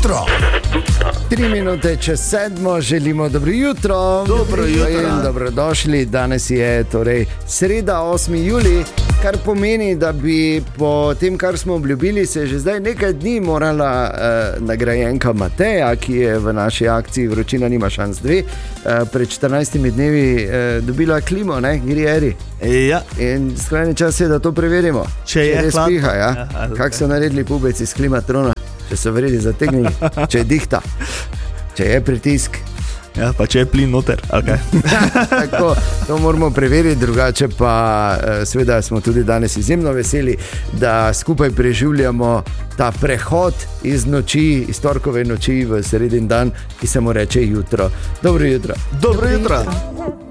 jutro. 3 minute čez 7, želimo dobro jutro. Dobro jutro. In dobrodošli. Danes je torej sreda, 8. julij, kar pomeni, da bi po tem, kar smo obljubili, se že zdaj nekaj dni morala nagrajenka Mateja, ki je v naši akciji Vročina nima šans 2, pred 14 dnevi dobila klimo, ne, Grieri. Ja. In skrajni čas je, da to preverimo. Če je res hladno. piha, ja? Kako so naredili pubeci s klimatrona, če so vredi zategnili, če je dihta, če je pritisk. Ja, pa če je plin noter, okay. Tako, to moramo preveriti, drugače pa seveda smo tudi danes izjemno veseli, da skupaj preživljamo ta prehod iz noči, iz torkove noči v sredin dan, ki se mu reče jutro. Dobro jutro. Dobro jutro.